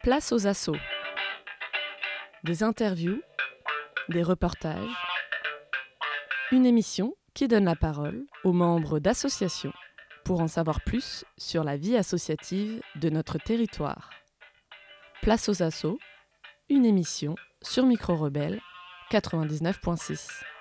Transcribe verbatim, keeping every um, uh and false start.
Place aux assos. Des interviews, des reportages, une émission qui donne la parole aux membres d'associations pour en savoir plus sur la vie associative de notre territoire. Place aux assos, une émission sur Micro Rebelle quatre-vingt-dix-neuf point six.